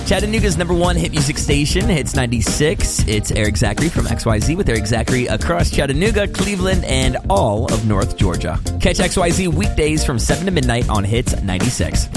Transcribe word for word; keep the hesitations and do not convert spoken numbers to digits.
Chattanooga's number one hit music station, Hits ninety-six. It's Eric Zachary from X Y Z with Eric Zachary across Chattanooga, Cleveland, and all of North Georgia. Catch X Y Z weekdays from seven to midnight on Hits ninety-six.